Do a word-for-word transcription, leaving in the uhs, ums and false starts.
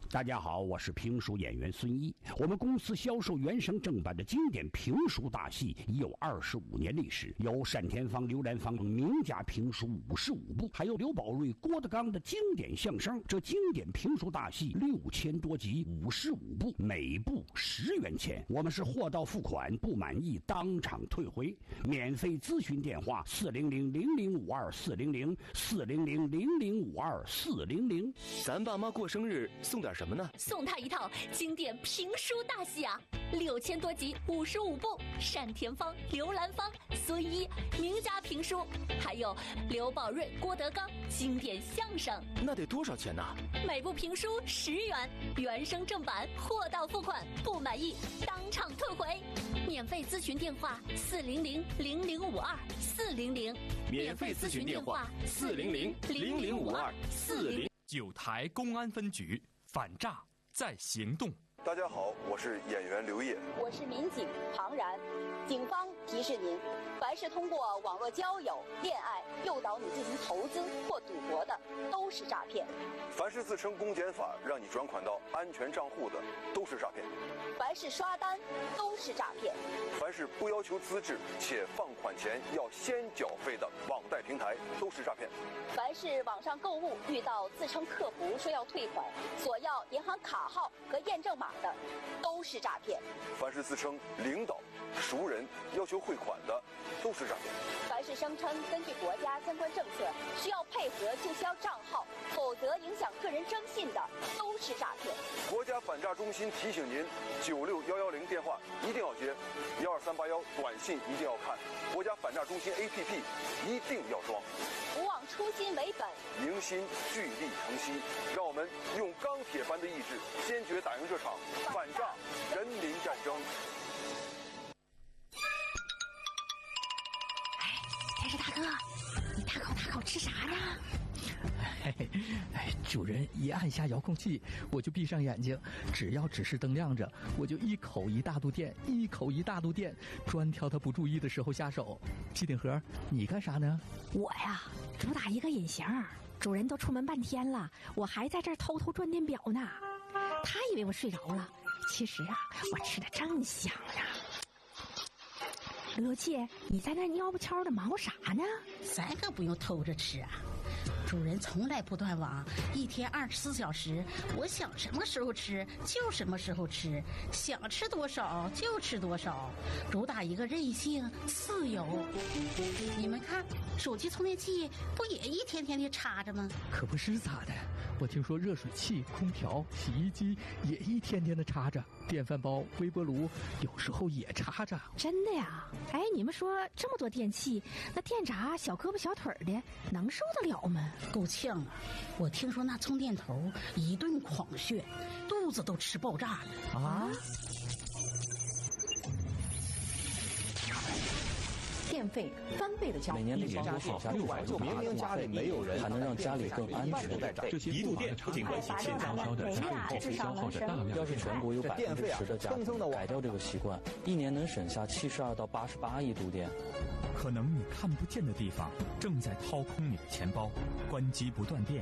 大家好，我是评书演员孙一。我们公司销售原声正版的经典评书大戏已有二十五年历史，有单田芳、刘兰芳名家评书五十五部，还有刘宝瑞、郭德纲的经典相声。这经典评书大戏六千多集，五十五部，每部十元钱。我们是货到付款，不满意当场退回。免费咨询电话：四零零零零五二四零零四零零零零五二四零零。 咱爸妈过生日送点什么呢？ 送他一套经典评书大戏啊，六千多集，五十五部，单田芳、刘兰芳、孙一名家评书，还有刘宝瑞、郭德纲经典相声。 那得多少钱呢？ 每部评书十元，原声正版，货到付款，不满意当场退回。免费咨询电话：四零零零零五二四零零。 免费咨询电话：四零零零零五二四零。 九台公安分局反诈在行动。 大家好，我是演员刘烨， 我是民警庞然。警方提示您，凡是通过网络交友、恋爱诱导你进行投资或赌博的，都是诈骗； 凡是自称公检法让你转款到安全账户的，都是诈骗； 凡是刷单，都是诈骗； 凡是不要求资质且放款前要先缴费的网贷平台，都是诈骗； 凡是网上购物遇到自称客服说要退款，索要银行卡号和验证码的，都是诈骗； 凡是自称领导、熟人要求汇款的，都是诈骗； 凡是声称根据国家相关政策需要配合注销账号，否则影响个人征信的，都是诈骗。 国家反诈中心提醒您：九六幺幺零电话一定要接，幺二三八幺短信一定要看，国家反诈中心 A P P 一定要装。 不忘初心为本， 迎新聚力成西，让我们用钢铁般的意志，坚决打赢这场反诈人民战争。 哎，电视大哥，你大口大口吃啥呢？ 嘿嘿，哎，主人一按下遥控器，我就闭上眼睛，只要指示灯亮着，我就一口一大肚电，一口一大肚电，专挑他不注意的时候下手。机顶盒，你干啥呢？ 我呀，主打一个隐形，主人都出门半天了，我还在这儿偷偷转电表呢。他以为我睡着了，其实啊，我吃的正香呢。罗姐，你在那蔫不悄的忙活啥呢？ 咱可不用偷着吃啊，主人从来不断网，一天二十四小时，我想什么时候吃就什么时候吃，想吃多少就吃多少，主打一个任性自由。你们看，手机充电器不也一天天的插着吗？ 可不是咋的，我听说热水器、空调、洗衣机也一天天的插着，电饭煲、微波炉有时候也插着。 真的呀？哎，你们说这么多电器，那电闸小胳膊小腿的能受得了吗？ 够呛啊！我听说那充电头一顿狂炫，肚子都吃爆炸了啊！ 电费翻倍的交， 每年的家电下六百就明明家里没有人，还能让家里更安全。 这些一度电不仅关系轻悄悄的家里电费消耗着大量。 要是全国有百分之十的家庭改掉这个习惯，一年能省下七十二到八十八亿度电。 可能你看不见的地方正在掏空你的钱包，关机不断电。